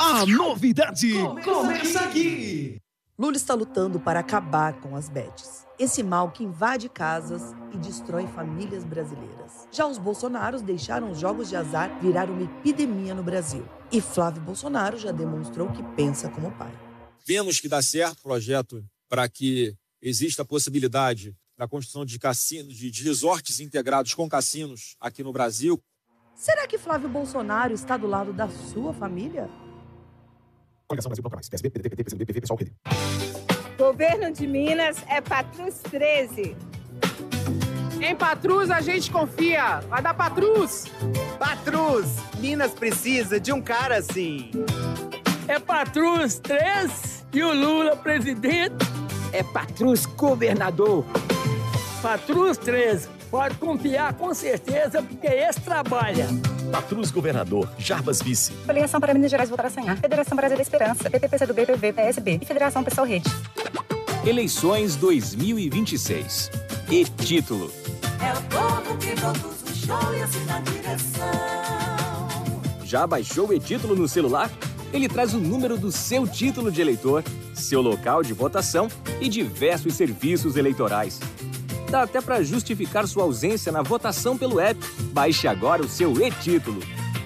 A novidade começa aqui! Lula está lutando para acabar com as bets. Esse mal que invade casas e destrói famílias brasileiras. Já os bolsonaros deixaram os jogos de azar virar uma epidemia no Brasil. E Flávio Bolsonaro já demonstrou que pensa como pai. Vemos que dá certo o projeto para que exista a possibilidade da construção de cassinos, de resorts integrados com cassinos aqui no Brasil. Será que Flávio Bolsonaro está do lado da sua família? Coligação Brasil Plano Mais, PSB, PDT, PT, PCdoB, PV, PSOL, RD. Governo de Minas é Patrus 13. Em Patrus a gente confia. Vai dar Patrus. Patrus, Minas precisa de um cara assim. É Patrus 3 e o Lula presidente. É Patrus governador. Patrus 3, pode confiar com certeza, porque esse trabalha. Patrus governador, Jarbas vice. Coligação para Minas Gerais voltar a sonhar. Federação Brasil da Esperança, PT, PCdoB, PV, PSB e Federação Pessoal Rede. Eleições 2026. E título. É o povo que produz o show e assina a direção. Já baixou o e-título no celular? Ele traz o número do seu título de eleitor, seu local de votação e diversos serviços eleitorais. Dá até para justificar sua ausência na votação pelo app. Baixe agora o seu e-título.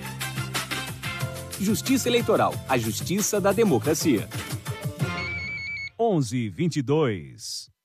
Justiça Eleitoral, a justiça da democracia. 11:22.